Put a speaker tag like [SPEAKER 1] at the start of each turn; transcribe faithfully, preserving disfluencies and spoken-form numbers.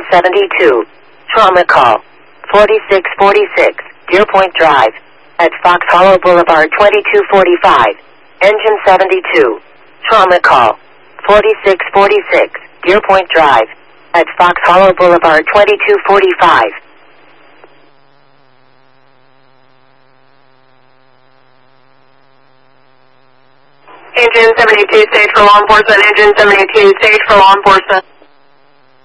[SPEAKER 1] seventy-two. Trauma call. forty-six forty-six, Deerpoint Drive. At Fox Hollow Boulevard twenty-two forty-five. Engine seventy-two. Trauma call. forty-six forty-six, Deerpoint Drive. At Fox Hollow Boulevard twenty-two forty-five.
[SPEAKER 2] Engine seventy-two, stage for law enforcement. Engine seventy-two, stage for law enforcement.